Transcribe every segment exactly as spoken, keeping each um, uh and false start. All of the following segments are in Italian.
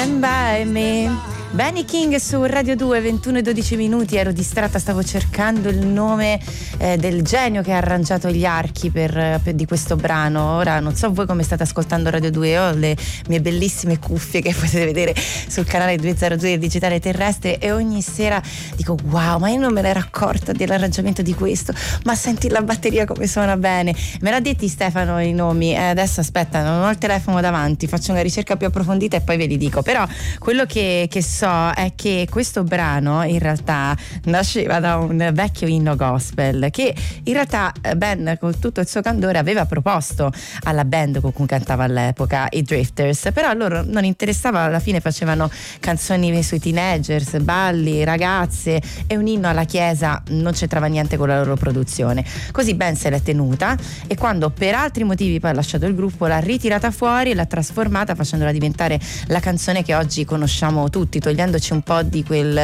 By me. Benny King su Radio due, ventuno e dodici minuti. Ero distratta, stavo cercando il nome eh, del genio che ha arrangiato gli archi per, per di questo brano. Ora non so voi come state ascoltando Radio due, ho le mie bellissime cuffie che potete vedere sul canale duecentodue del digitale terrestre e ogni sera dico wow, ma io non me l'ero accorta dell'arrangiamento di questo, ma senti la batteria come suona bene. Me l'ha detti Stefano i nomi, eh, adesso aspetta, non ho il telefono davanti, faccio una ricerca più approfondita e poi ve li dico. Però quello che, che so è che questo brano in realtà nasceva da un vecchio inno gospel che in realtà Ben, con tutto il suo candore, aveva proposto alla band con cui cantava all'epoca, i Drifters, però a loro non interessava, alla fine facevano canzoni sui teenagers, balli, ragazze, e un inno alla chiesa non c'entrava niente con la loro produzione. Così Ben se l'è tenuta e quando per altri motivi poi ha lasciato il gruppo l'ha ritirata fuori e l'ha trasformata facendola diventare la canzone che oggi conosciamo tutti, togliendoci un po' di quel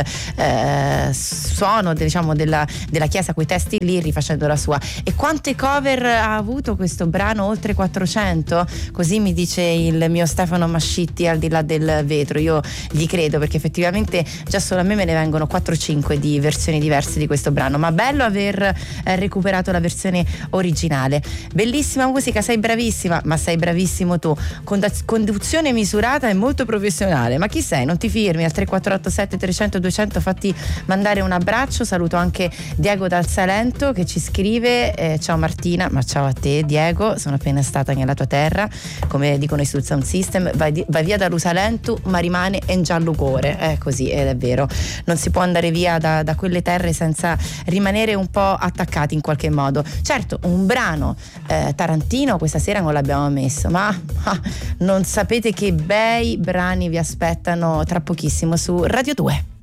eh, suono diciamo della, della chiesa, quei testi lì, rifacendola sua. E quante cover ha avuto questo brano? Oltre quattrocento? Così mi dice il mio Stefano Mascitti al di là del vetro. Io gli credo, perché effettivamente già solo a me me ne vengono quattro cinque di versioni diverse di questo brano, ma bello aver eh, recuperato la versione originale. Bellissima musica, sei bravissima, ma sei bravissimo tu. Conda- conduzione misurata e molto professionale. Ma chi sei? Non ti firmi al tre quattro otto sette trecento duecento? Fatti mandare un abbraccio. Saluto anche Diego dal Salento che ci scrive eh, ciao Martina, ma ciao a te Diego, sono appena stata nella tua terra, come dicono i sul Sound System, vai, vai via da Rusalento ma rimane in giallo cuore. È così, ed è vero, non si può andare via da, da quelle terre senza rimanere un po' attaccati in qualche modo. Certo, un brano eh, tarantino questa sera non l'abbiamo messo, ma ah, non sapete che bei brani vi aspettano tra pochissimo su Radio due.